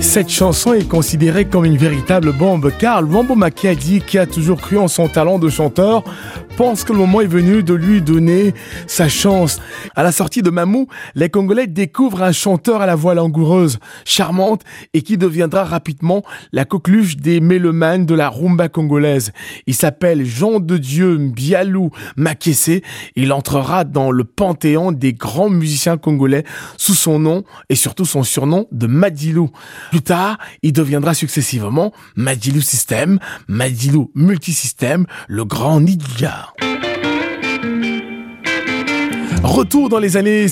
Cette chanson est considérée comme une véritable bombe car Wambo Makiadi, qui a toujours cru en son talent de chanteur, pense que le moment est venu de lui donner sa chance. À la sortie de Mamou, les Congolais découvrent un chanteur à la voix langoureuse, charmante et qui deviendra rapidement la coqueluche des mélomanes de la rumba congolaise. Il s'appelle Jean de Dieu Mbialou Makessé. Il entrera dans le panthéon des grands musiciens congolais sous son nom et surtout son surnom de Madilou. Plus tard, il deviendra successivement Madilou System, Madilou Multisystème, le grand Nidja. Retour dans les années